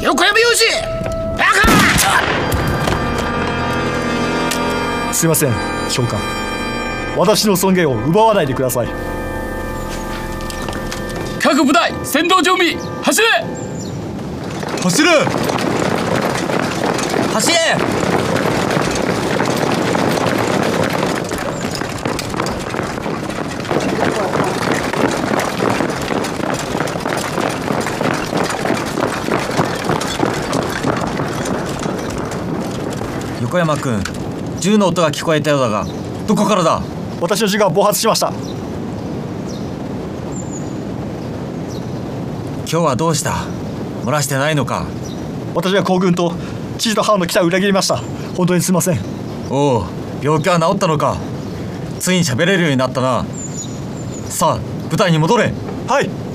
横山雄二バカ。 すいません長官、私の尊厳を奪わないでください。 各部隊先導準備、走れ走れ走れ。横山君、銃の音が聞こえたようだが、どこからだ？ 私の銃が暴発しました。 今日はどうした？漏らしてないのか？ 私が皇軍と知事と藩の期待を裏切りました。本当にすいません。 おお、病気は治ったのか？ついに喋れるようになったな。さあ、部隊に戻れ。 はい。